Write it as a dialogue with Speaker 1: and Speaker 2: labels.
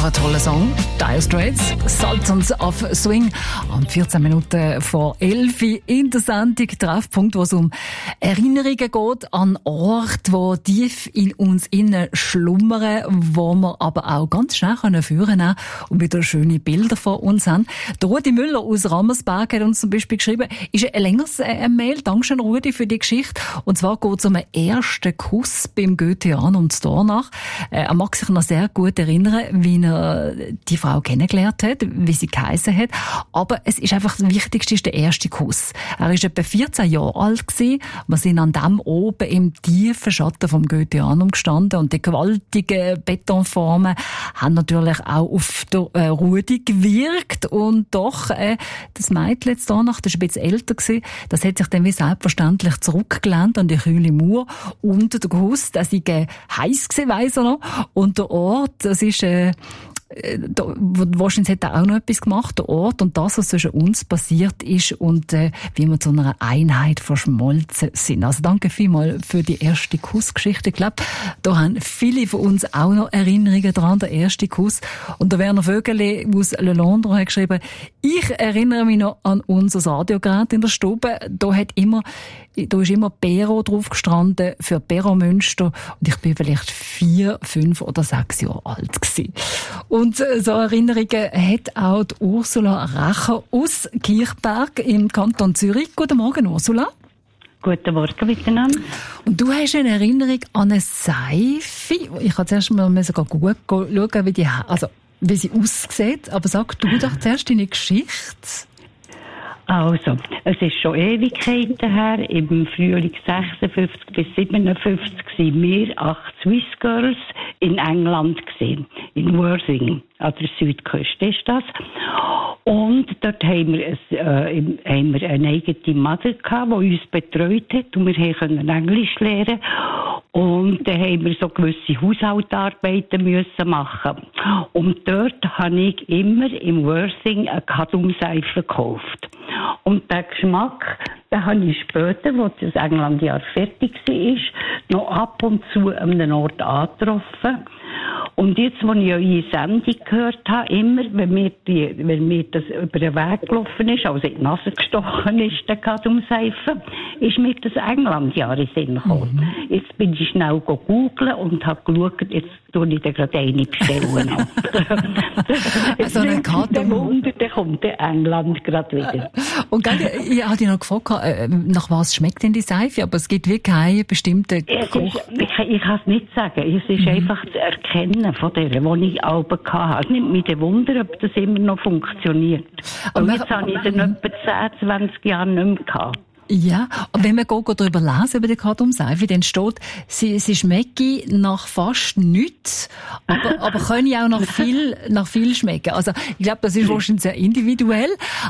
Speaker 1: für einen tollen Song. Dire Straits, Sultans of Swing. Und 14 Minuten vor 11 in der Sendung Treffpunkt, wo es um Erinnerungen geht an Orte, die tief in uns innen schlummern, wo wir aber auch ganz schnell führen können und wieder schöne Bilder von uns haben. Der Rudi Müller aus Rammersberg hat uns zum Beispiel geschrieben, ist ein längeres Mail. Dankeschön, Rudi, für die Geschichte. Und zwar geht es um einen ersten Kuss beim Goetheanum und Dornach. Er mag sich noch sehr gut erinnern, wie er die Frau kennengelernt hat, wie sie geheissen hat. Aber es ist einfach das Wichtigste, ist der erste Kuss. Er war etwa 14 Jahre alt gewesen. Wir sind an dem oben im tiefen Schatten vom Goetheanum gestanden und die gewaltigen Betonformen haben natürlich auch auf der Rudi gewirkt. Und doch, das Mädchen jetzt Dornach, das war ein bisschen älter gewesen, das hat sich dann wie selbstverständlich zurückgelehnt an die kühle Mauer unter der Kuss. Das war heiß gewesen, weiss er noch. Und der Ort, das ist, wahrscheinlich hat er auch noch etwas gemacht, der Ort und das, was zwischen uns passiert ist und wie wir zu einer Einheit verschmolzen sind. Also danke vielmals für die erste Kussgeschichte. Ich glaube, da haben viele von uns auch noch Erinnerungen dran, der erste Kuss. Und der Werner Vögele aus Le Londres hat geschrieben, ich erinnere mich noch an unser Radiogerät in der Stube. Da ist immer Pero drauf gestanden für Pero Münster und ich bin vielleicht 4, 5 oder 6 Jahre alt gewesen. Und so Erinnerungen hat auch die Ursula Racher aus Kirchberg im Kanton Zürich. Guten Morgen, Ursula.
Speaker 2: Guten Morgen miteinander.
Speaker 1: Und du hast eine Erinnerung an eine Seife. Ich habe zuerst mal gut schauen, wie sie aussieht. Aber sag du doch zuerst deine Geschichte.
Speaker 2: Also, es ist schon Ewigkeiten her. Im Frühling 56 bis 57 waren wir 8 Swiss Girls in England gesehen. In Worthing, an der Südküste ist das. Und dort haben wir eine eigene Mutter gehabt, die uns betreut hat. Und wir konnten Englisch lernen. Und dann haben wir so gewisse Haushaltsarbeiten müssen machen. Und dort habe ich immer im Worthing eine Kadumseife gekauft. Und den Geschmack, den habe ich später, als das Englandjahr fertig war, noch ab und zu an einem Ort angetroffen. Und jetzt, als ich eure Sendung gehört habe, immer, wenn mir das über den Weg gelaufen ist, also in die Nase gestochen ist, der Kadumseife, ist mir das Englandjahr in den Sinn gekommen. Jetzt bin ich schnell googeln und habe geschaut, jetzt tue ich dir gerade eine bestellen.
Speaker 1: Also eine Kadum.
Speaker 2: Dann kommt der England gerade wieder.
Speaker 1: Und ich hatte dich noch gefragt, nach was schmeckt denn die Seife? Aber es gibt wirklich keinen bestimmten Geruch.
Speaker 2: Ich kann es nicht sagen. Es ist einfach das Erkennen von der, die ich auch hatte. Es nimmt mich Wunder, ob das immer noch funktioniert. Und jetzt habe ich es in etwa 10, 20 Jahren nicht mehr gehabt.
Speaker 1: Ja, und wenn wir darüber lesen, über die Kadumseife, dann steht, sie schmecke nach fast nichts, aber können ja auch nach viel schmecken. Also, ich glaube, das ist wahrscheinlich sehr individuell.